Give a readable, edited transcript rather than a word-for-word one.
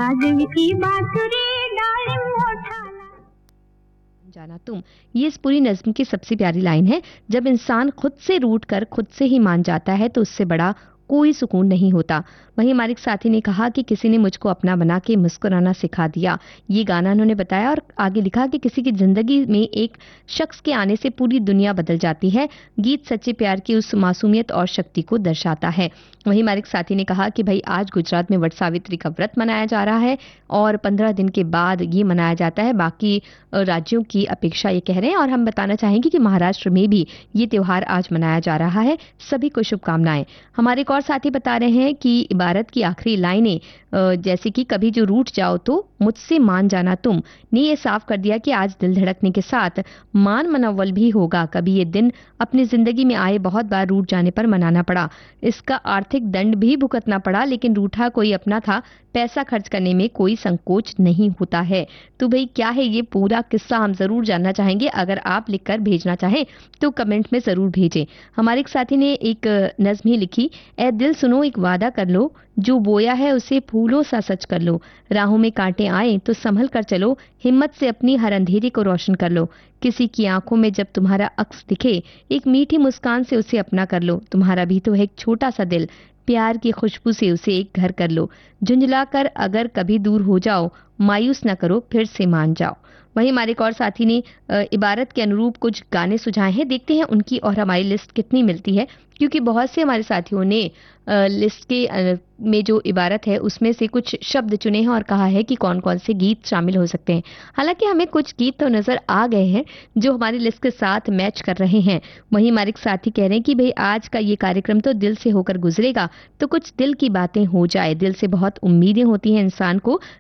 वाजवी बांसुरी डालिम मोठाला। जाना तुम, ये इस पूरी नज्म की सबसे प्यारी लाइन है। जब इंसान खुद से रूठ कर खुद से ही मान जाता है तो उससे बड़ा कोई सुकून नहीं होता। वहीं हमारे एक साथी ने कहा कि किसी ने मुझको अपना बना के मुस्कुराना सिखा दिया। ये गाना उन्होंने बताया और आगे लिखा कि किसी की जिंदगी में एक शख्स के आने से पूरी दुनिया बदल जाती है। गीत सच्चे प्यार की उस मासूमियत और शक्ति को दर्शाता है। वहीं हमारे एक साथी ने कहा कि भाई आज गुजरात में वट सावित्री का व्रत मनाया जा रहा है और 15 दिन के बाद ये मनाया जाता है। बाकी राज्यों की अपेक्षा ये कह रहे हैं और हम बताना चाहेंगे कि महाराष्ट्र में भी ये त्योहार आज मनाया जा रहा है। सभी को शुभकामनाएं। हमारे एक और साथी बता रहे हैं कि इबारत की आखिरी लाइनें जैसे कि कभी जो रूठ जाओ तो मुझसे मान जाना तुम, ने ये साफ कर दिया कि आज दिल धड़कने के साथ मान मनव्वल भी होगा। कभी ये दिन अपनी जिंदगी में आए बहुत बार रूठ जाने पर मनाना पड़ा, इसका आर्थिक दंड भी भुगतना पड़ा, लेकिन रूठा कोई अपना था, पैसा खर्च करने में कोई संकोच नहीं होता है। तो भाई क्या है ये पूरा किस्सा, हम जरूर जानना चाहेंगे। अगर आप लिखकर भेजना चाहें तो कमेंट में जरूर भेजें। हमारे एक साथी ने एक नज्म ही लिखी, ए दिल सुनो एक वादा कर लो, जो बोया है उसे फूलों सा सच कर लो, राहों में कांटे आए तो संभल कर चलो, हिम्मत से अपनी हर अंधेरी को रोशन कर लो, किसी की आंखों में जब तुम्हारा अक्स दिखे एक मीठी मुस्कान से उसे अपना कर लो, तुम्हारा भी तो है एक छोटा सा दिल, प्यार की खुशबू से उसे एक घर कर लो, झुंझला कर अगर कभी दूर हो जाओ, मायूस न करो फिर से मान जाओ। वहीं हमारे एक और साथी ने इबारत के अनुरूप कुछ गाने सुझाए हैं। देखते हैं उनकी और हमारी लिस्ट कितनी मिलती है, क्योंकि बहुत से हमारे साथियों ने लिस्ट के में जो इबारत है उसमें से कुछ शब्द चुने हैं और कहा है कि कौन कौन से गीत शामिल हो सकते हैं। हालांकि हमें कुछ गीत तो नजर आ गए हैं जो हमारी लिस्ट के साथ मैच कर रहे हैं। वहीं हमारे एक साथी कह रहे हैं कि भाई आज का ये कार्यक्रम तो दिल से होकर गुजरेगा, तो कुछ दिल की बातें हो जाए। दिल से बहुत उम्मीदें होती हैं इंसान को,